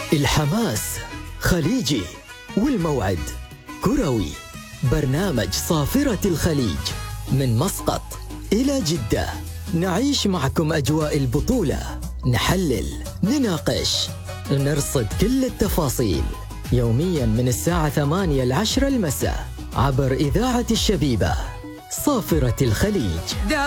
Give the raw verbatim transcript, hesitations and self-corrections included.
الحماس خليجي والموعد كروي. برنامج صافرة الخليج من مسقط إلى جدة، نعيش معكم أجواء البطولة، نحلل، نناقش، نرصد كل التفاصيل يوميا من الساعة ثمانية العشرة المساء عبر إذاعة الشبيبة. صافرة الخليج.